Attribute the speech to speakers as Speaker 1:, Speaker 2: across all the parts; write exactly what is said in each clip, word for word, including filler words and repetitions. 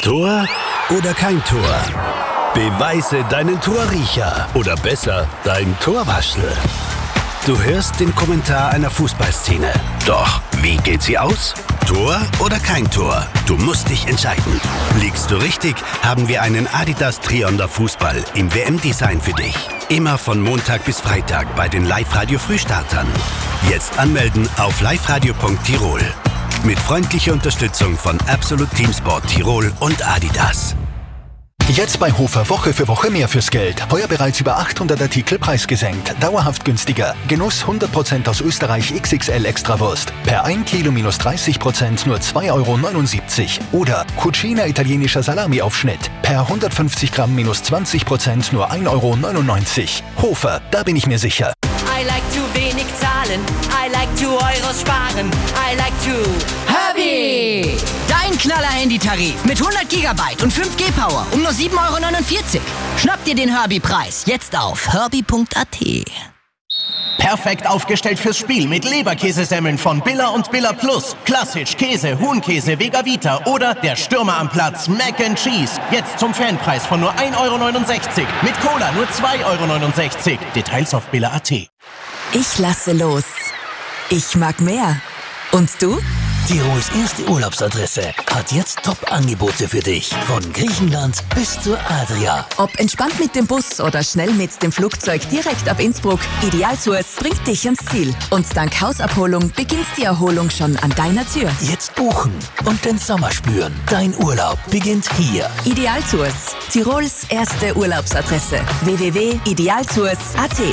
Speaker 1: Tor oder kein Tor? Beweise deinen Torriecher oder besser, dein Torwaschel. Du hörst den Kommentar einer Fußballszene. Doch, wie geht sie aus? Tor oder kein Tor? Du musst dich entscheiden. Liegst du richtig, haben wir einen Adidas Trionder Fußball im W M-Design für dich. Immer von Montag bis Freitag bei den Live-Radio-Frühstartern. Jetzt anmelden auf liveradio punkt tirol. Mit freundlicher Unterstützung von Absolut Teamsport Tirol und Adidas.
Speaker 2: Jetzt bei Hofer Woche für Woche mehr fürs Geld. Heuer bereits über achthundert Artikel preisgesenkt. Dauerhaft günstiger. Genuss hundert Prozent aus Österreich X X L Extrawurst. Per ein Kilo minus dreißig Prozent nur zwei Euro neunundsiebzig. Oder Cucina italienischer Salamiaufschnitt. Per hundertfünfzig Gramm minus zwanzig Prozent nur ein Euro neunundneunzig. Hofer, da bin ich mir sicher.
Speaker 3: I like to wenig zahlen. I like to Euros sparen. I like to Herbie!
Speaker 4: Dein Knaller-Handy-Tarif mit hundert Gigabyte und fünf G Power um nur sieben Euro neunundvierzig. Schnapp dir den Herbie-Preis jetzt auf herbie punkt a t.
Speaker 5: Perfekt aufgestellt fürs Spiel mit Leberkäsesemmeln von Billa und Billa Plus. Klassisch, Käse, Huhnkäse, Vega Vita oder der Stürmer am Platz Mac and Cheese. Jetzt zum Fanpreis von nur ein Euro neunundsechzig. Mit Cola nur zwei Euro neunundsechzig. Details auf billa punkt a t.
Speaker 6: Ich lasse los. Ich mag mehr. Und du?
Speaker 7: Tirols erste Urlaubsadresse hat jetzt Top-Angebote für dich. Von Griechenland bis zur Adria.
Speaker 6: Ob entspannt mit dem Bus oder schnell mit dem Flugzeug direkt ab Innsbruck, Idealtours bringt dich ans Ziel. Und dank Hausabholung beginnt die Erholung schon an deiner Tür.
Speaker 7: Jetzt buchen und den Sommer spüren. Dein Urlaub beginnt hier.
Speaker 6: Idealtours, Tirols erste Urlaubsadresse. w w w punkt idealtours punkt a t.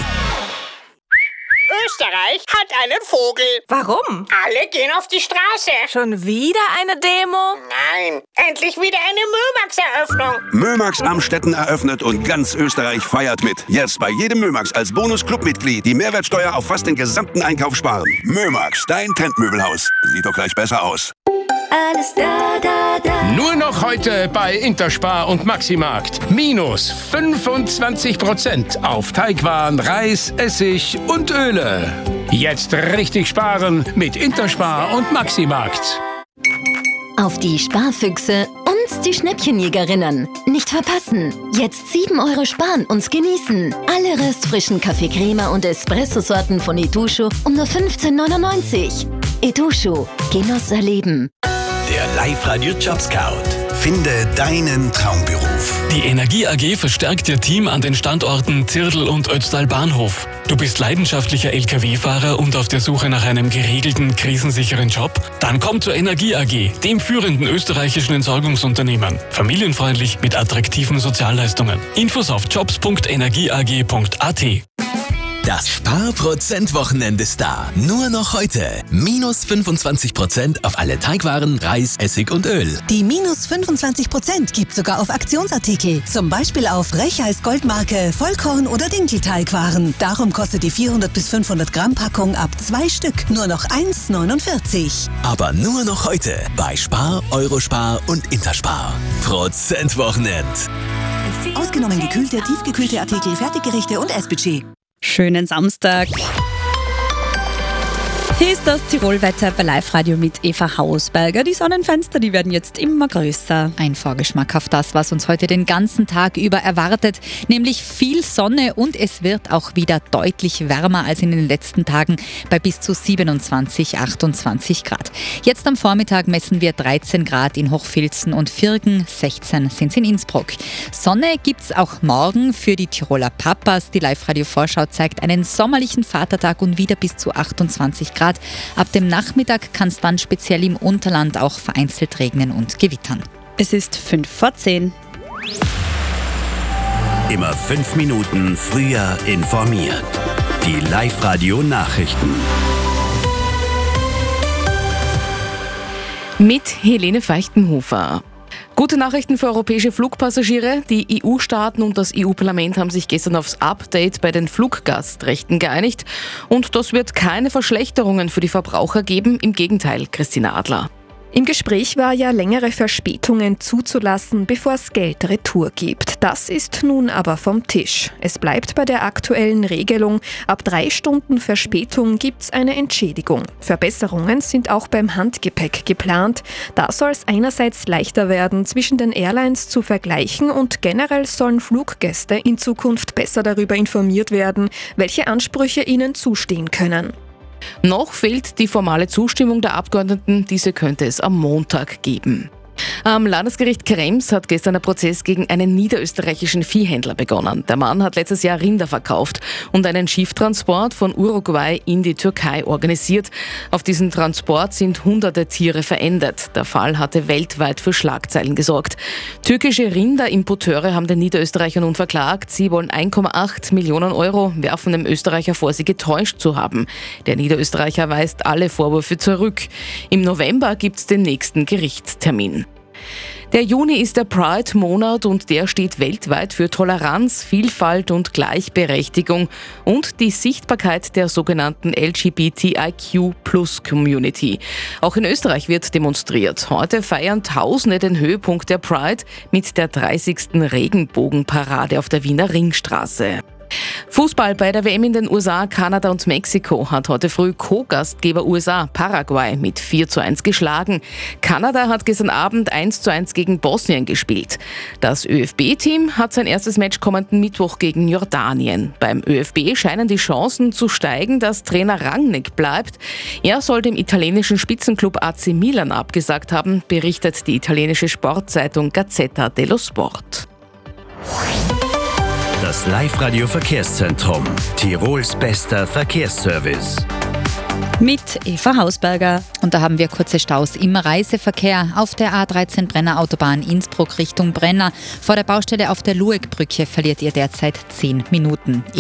Speaker 8: Österreich hat einen Vogel.
Speaker 9: Warum?
Speaker 8: Alle gehen auf die Straße.
Speaker 9: Schon wieder eine Demo?
Speaker 8: Nein, endlich wieder eine Mömax-Eröffnung.
Speaker 10: Mömax Amstetten eröffnet und ganz Österreich feiert mit. Jetzt bei jedem Mömax als Bonus-Clubmitglied die Mehrwertsteuer auf fast den gesamten Einkauf sparen. Mömax, dein Trendmöbelhaus. Sieht doch gleich besser aus.
Speaker 11: Alles da, da, da.
Speaker 12: Nur noch heute bei Interspar und Maximarkt. Minus fünfundzwanzig Prozent auf Teigwaren, Reis, Essig und Öle. Jetzt richtig sparen mit Interspar und Maximarkt.
Speaker 13: Auf die Sparfüchse und die Schnäppchenjägerinnen. Nicht verpassen. Jetzt sieben Euro sparen und genießen. Alle restfrischen Kaffee Crema und Espresso-Sorten von Etusho um nur fünfzehn neunundneunzig. Etusho. Genuss erleben.
Speaker 1: Der Live-Radio Job Scout. Finde deinen Traumberuf.
Speaker 14: Die Energie A G verstärkt ihr Team an den Standorten Zirdl und Ötztal Bahnhof. Du bist leidenschaftlicher L K W-Fahrer und auf der Suche nach einem geregelten, krisensicheren Job? Dann komm zur Energie A G, dem führenden österreichischen Entsorgungsunternehmen. Familienfreundlich mit attraktiven Sozialleistungen. Infos auf jobs punkt energieag punkt a t.
Speaker 15: Das Sparprozent-Wochenende ist da. Nur noch heute. Minus fünfundzwanzig Prozent auf alle Teigwaren, Reis, Essig und Öl.
Speaker 16: Die minus fünfundzwanzig Prozent gibt sogar auf Aktionsartikel. Zum Beispiel auf Rechheis Goldmarke, Vollkorn oder Dinkelteigwaren. Darum kostet die vierhundert bis fünfhundert Gramm Packung ab zwei Stück nur noch eins neunundvierzig.
Speaker 15: Aber nur noch heute bei Spar, Eurospar und Interspar. Prozentwochenend.
Speaker 16: Ausgenommen gekühlte, tiefgekühlte Artikel, Fertiggerichte und Essbudget.
Speaker 17: Schönen Samstag. Hier ist das Tirolwetter bei Live-Radio mit Eva Hausberger. Die Sonnenfenster, die werden jetzt immer größer. Ein Vorgeschmack auf das, was uns heute den ganzen Tag über erwartet, nämlich viel Sonne und es wird auch wieder deutlich wärmer als in den letzten Tagen bei bis zu siebenundzwanzig, achtundzwanzig Grad. Jetzt am Vormittag messen wir dreizehn Grad in Hochfilzen und Virgen, sechzehn sind es in Innsbruck. Sonne gibt es auch morgen für die Tiroler Papas. Die Live-Radio-Vorschau zeigt einen sommerlichen Vatertag und wieder bis zu achtundzwanzig Grad. Ab dem Nachmittag kann es dann speziell im Unterland auch vereinzelt regnen und gewittern. Es ist fünf vor zehn.
Speaker 1: Immer fünf Minuten früher informiert. Die Live-Radio-Nachrichten.
Speaker 18: Mit Helene Feichtenhofer. Gute Nachrichten für europäische Flugpassagiere. Die E U-Staaten und das E U-Parlament haben sich gestern aufs Update bei den Fluggastrechten geeinigt. Und das wird keine Verschlechterungen für die Verbraucher geben. Im Gegenteil, Christina Adler.
Speaker 19: Im Gespräch war ja, längere Verspätungen zuzulassen, bevor es Geld retour gibt. Das ist nun aber vom Tisch. Es bleibt bei der aktuellen Regelung. Ab drei Stunden Verspätung gibt's eine Entschädigung. Verbesserungen sind auch beim Handgepäck geplant. Da soll es einerseits leichter werden, zwischen den Airlines zu vergleichen und generell sollen Fluggäste in Zukunft besser darüber informiert werden, welche Ansprüche ihnen zustehen können.
Speaker 18: Noch fehlt die formale Zustimmung der Abgeordneten, diese könnte es am Montag geben. Am Landesgericht Krems hat gestern ein Prozess gegen einen niederösterreichischen Viehhändler begonnen. Der Mann hat letztes Jahr Rinder verkauft und einen Schifftransport von Uruguay in die Türkei organisiert. Auf diesem Transport sind hunderte Tiere verendet. Der Fall hatte weltweit für Schlagzeilen gesorgt. Türkische Rinderimporteure haben den Niederösterreicher nun verklagt. Sie wollen eins Komma acht Millionen Euro, werfen dem Österreicher vor, sie getäuscht zu haben. Der Niederösterreicher weist alle Vorwürfe zurück. Im November gibt es den nächsten Gerichtstermin. Der Juni ist der Pride-Monat und der steht weltweit für Toleranz, Vielfalt und Gleichberechtigung und die Sichtbarkeit der sogenannten L G B T I Q Plus Community. Auch in Österreich wird demonstriert. Heute feiern Tausende den Höhepunkt der Pride mit der dreißigsten Regenbogenparade auf der Wiener Ringstraße. Fußball bei der W M in den U S A, Kanada und Mexiko hat heute früh Co-Gastgeber U S A Paraguay mit vier zu eins geschlagen. Kanada hat gestern Abend eins zu eins gegen Bosnien gespielt. Das Ö F B-Team hat sein erstes Match kommenden Mittwoch gegen Jordanien. Beim Ö F B scheinen die Chancen zu steigen, dass Trainer Rangnick bleibt. Er soll dem italienischen Spitzenklub A C Milan abgesagt haben, berichtet die italienische Sportzeitung Gazzetta dello Sport.
Speaker 1: Das Live-Radio-Verkehrszentrum. Tirols bester Verkehrsservice.
Speaker 17: Mit Eva Hausberger. Und da haben wir kurze Staus im Reiseverkehr auf der A dreizehn Brenner Autobahn Innsbruck Richtung Brenner. Vor der Baustelle auf der Luegbrücke verliert ihr derzeit zehn Minuten.